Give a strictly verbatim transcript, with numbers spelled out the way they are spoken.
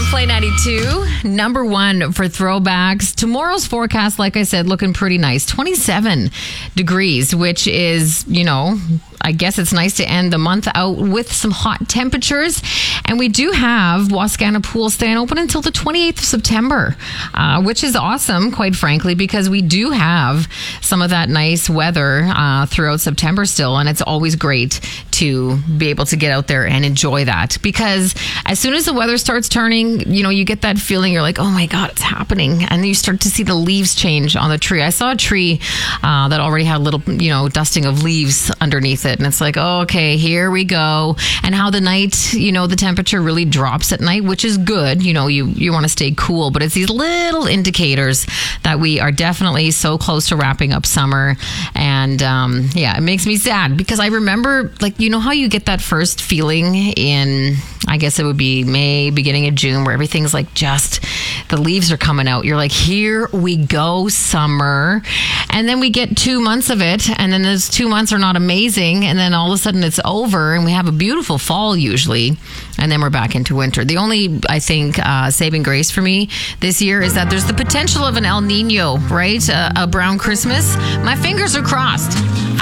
Play ninety-two, number one for throwbacks. Tomorrow's forecast, like I said, looking pretty nice. twenty-seven degrees, which is, you know, I guess it's nice to end the month out with some hot temperaters. And we do have Wascana Pool staying open until the twenty-eighth of September, uh, which is awesome, quite frankly, because we do have some of that nice weather uh, throughout September still. And it's always great to be able to get out there and enjoy that, because as soon as the weather starts turning, you know, you get that feeling, you're like, oh my God, it's happening. And you start to see the leaves change on the tree. I saw a tree uh, that already had a little, you know, dusting of leaves underneath it. And it's like, oh, okay, here we go. And how the night, you know, the temperature really drops at night, which is good. You know, you, you want to stay cool, but it's these little indicators that we are definitely so close to wrapping up summer. And um, yeah, it makes me sad because I remember, like, you know how you get that first feeling in, I guess it would be May, beginning of June, where everything's like just, the leaves are coming out. You're like, here we go, summer. And then we get two months of it, and then those two months are not amazing, and then all of a sudden it's over, and we have a beautiful fall usually, and then we're back into winter. The only, I think, uh, saving grace for me this year is that there's the potential of an El Nino, right? A, a brown Christmas. My fingers are crossed.